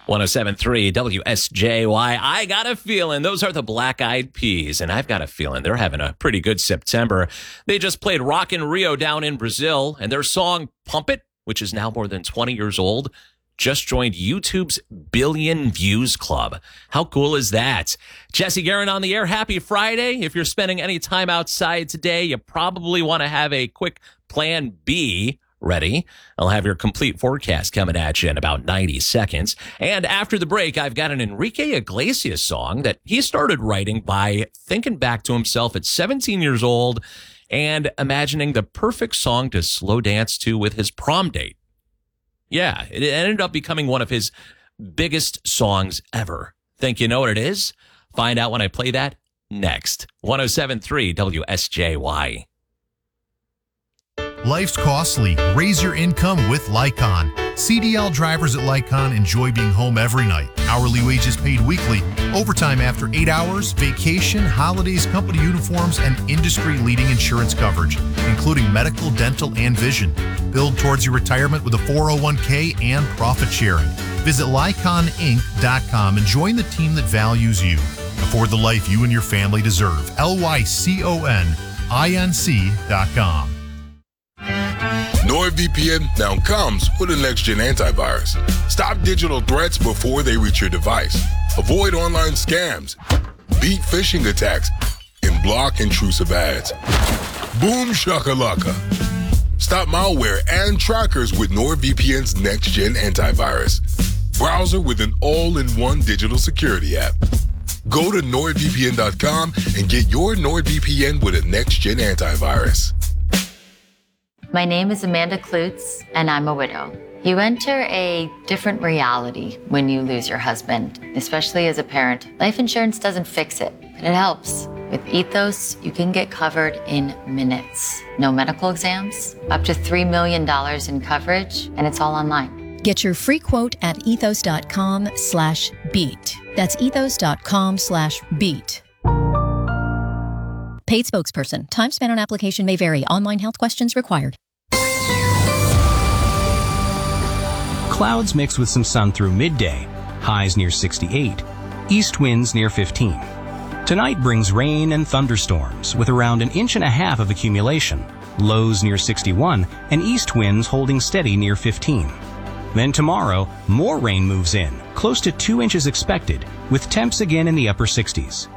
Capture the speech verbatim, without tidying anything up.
one oh seven point three W S J Y. I got a feeling those are the Black Eyed Peas, and I've got a feeling they're having a pretty good September. They just played Rock in Rio down in Brazil, and their song Pump It, which is now more than twenty years old, just joined YouTube's Billion Views Club. How cool is that? Jesse Guerin on the air. Happy Friday. If you're spending any time outside today, you probably want to have a quick plan B ready. I'll have your complete forecast coming at you in about ninety seconds. And after the break, I've got an Enrique Iglesias song that he started writing by thinking back to himself at seventeen years old and imagining the perfect song to slow dance to with his prom date. Yeah, it ended up becoming one of his biggest songs ever. Think you know what it is? Find out when I play that next. one oh seven point three W S J Y. Life's costly. Raise your income with Lycon. C D L drivers at Lycon enjoy being home every night. Hourly wages paid weekly, overtime after eight hours, vacation, holidays, company uniforms, and industry-leading insurance coverage, including medical, dental, and vision. Build towards your retirement with a four oh one k and profit sharing. Visit Lycon Inc dot com and join the team that values you. Afford the life you and your family deserve. L Y C O N I N C dot com. NordVPN now comes with a next-gen antivirus. Stop digital threats before they reach your device. Avoid online scams, beat phishing attacks, and block intrusive ads. Boom shakalaka. Stop malware and trackers with NordVPN's next-gen antivirus. Browser with an all-in-one digital security app. Go to Nord V P N dot com and get your NordVPN with a next-gen antivirus. My name is Amanda Klutz, and I'm a widow. You enter a different reality when you lose your husband, especially as a parent. Life insurance doesn't fix it, but it helps. With Ethos, you can get covered in minutes. No medical exams, up to three million dollars in coverage, and it's all online. Get your free quote at ethos dot com slash beat. That's ethos dot com slash beat. Paid spokesperson. Time spent on application may vary. Online health questions required. Clouds mix with some sun through midday. Highs near sixty-eight. East winds near fifteen. Tonight brings rain and thunderstorms with around an inch and a half of accumulation. Lows near sixty-one and east winds holding steady near fifteen. Then tomorrow, more rain moves in, close to two inches expected, with temps again in the upper sixties.